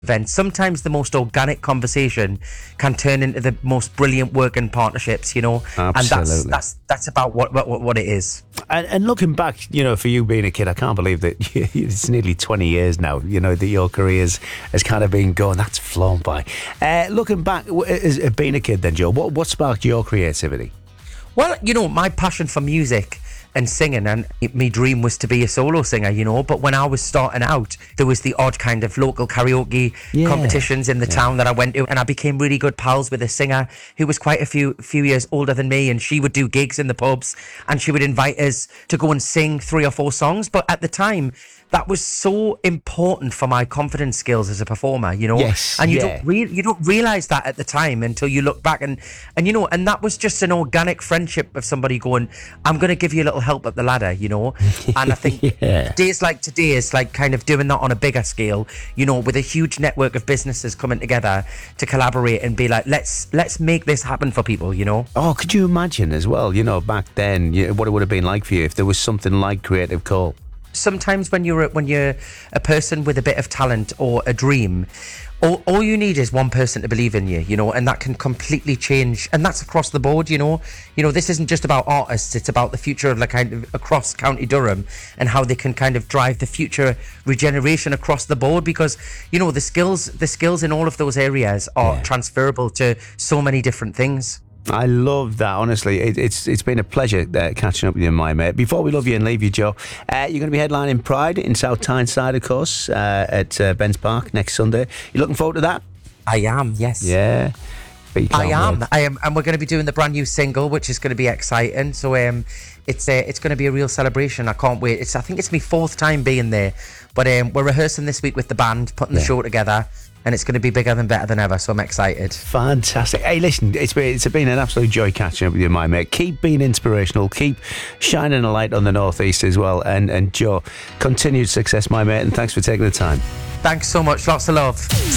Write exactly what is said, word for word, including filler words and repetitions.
events. Sometimes the most organic conversation can turn into the most brilliant working partnerships, you know. Absolutely. And that's that's that's about what what, what it is. And, and looking back, you know, for you being a kid, I can't believe that it's nearly twenty years now, you know, that your career has, has kind of been going. That's flown by. Uh, looking back, as being a kid then, Joe, what, what sparked your creativity? Well, you know, my passion for music and singing, and my dream was to be a solo singer, you know. But when I was starting out, there was the odd kind of local karaoke Yeah. competitions in the Yeah. town that I went to, and I became really good pals with a singer who was quite a few few years older than me, and she would do gigs in the pubs, and she would invite us to go and sing three or four songs. But at the time, that was so important for my confidence skills as a performer, you know. Yes, and you yeah. don't re- you don't realize that at the time until you look back, and and you know, and that was just an organic friendship of somebody going, I'm going to give you a little help up the ladder, you know. And I think Yeah. days like today is like kind of doing that on a bigger scale, you know, with a huge network of businesses coming together to collaborate and be like, let's let's make this happen for people, you know. Oh, could you imagine as well, you know, back then, you, what it would have been like for you if there was something like Creative Call? Sometimes when you're a- when you're a person with a bit of talent or a dream, all, all you need is one person to believe in you, you know, and that can completely change. And that's across the board, you know. You know, this isn't just about artists; it's about the future of like kind of across County Durham and how they can kind of drive the future regeneration across the board. Because you know, the skills the skills in all of those areas are Yeah. transferable to so many different things. I love that, honestly. It, it's It's been a pleasure uh, catching up with you, my mate. Before we love you and leave you, Joe, uh, you're going to be headlining Pride in South Tyneside, of course, uh, at uh, Ben's Park next Sunday. You looking forward to that? I am, yes. Yeah. But you I can't am. wait. I am, and we're going to be doing the brand new single, which is going to be exciting. So, um, it's uh, it's going to be a real celebration. I can't wait. It's I think it's my fourth time being there, but um, we're rehearsing this week with the band, putting the Yeah. show together, and it's going to be bigger than better than ever. So I'm excited. Fantastic. Hey, listen, it's been, it's been an absolute joy catching up with you, my mate. Keep being inspirational. Keep shining a light on the Northeast as well. And, and Joe, continued success, my mate, and thanks for taking the time. Thanks so much. Lots of love.